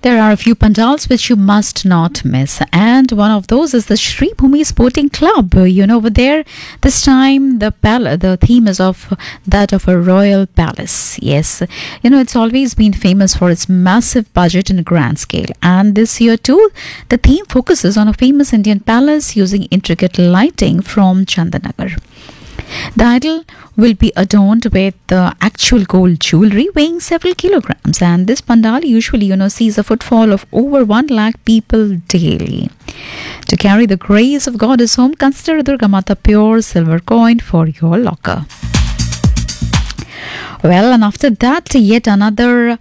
There are a few pandals which you must not miss, and one of those is the Shri Bhumi Sporting Club. Over there, this time the theme is of that of a royal palace. Yes, it's always been famous for its massive budget and grand scale, and this year too, the theme focuses on a famous Indian palace using intricate lighting from Chandanagar. The idol will be adorned with actual gold jewelry weighing several kilograms, and this pandal usually, sees a footfall of over 1 lakh people daily. To carry the grace of goddess home, consider Durga Mata pure silver coin for your locker. Well, and after that, yet another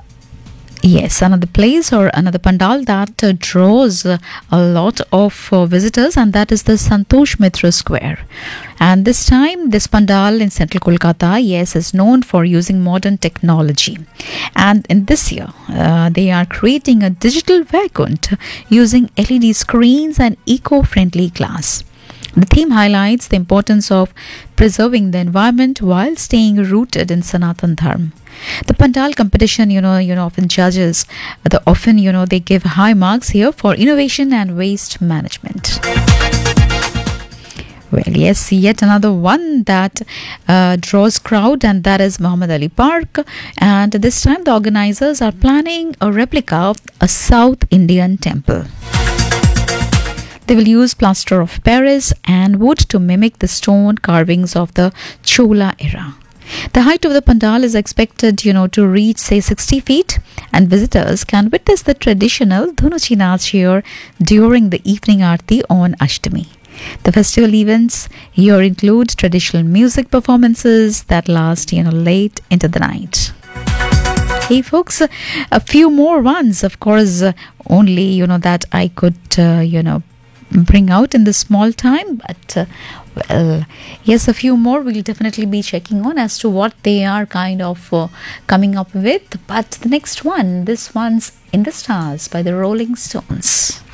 place or another pandal that draws a lot of visitors, and that is the Santosh Mitra Square. And this time, this pandal in central Kolkata, is known for using modern technology. And in this year, they are creating a digital Vaikunt using LED screens and eco-friendly glass. The theme highlights the importance of preserving the environment while staying rooted in Sanatan Dharma. The Pandal competition, often judges, they give high marks here for innovation and waste management. Well, yes, yet another one that draws crowd, and that is Muhammad Ali Park. And this time the organizers are planning a replica of a South Indian temple. They will use plaster of Paris and wood to mimic the stone carvings of the Chola era. The height of the pandal is expected, to reach, say, 60 feet, and visitors can witness the traditional Dhunuchi Nach here during the evening Aarti on Ashtami. The festival events here include traditional music performances that last, late into the night. Hey folks, a few more ones, of course, only, that I could, bring out in this small time, but yes, a few more we'll definitely be checking on as to what they are kind of coming up with. But the next one, this one's In the Stars by the Rolling Stones.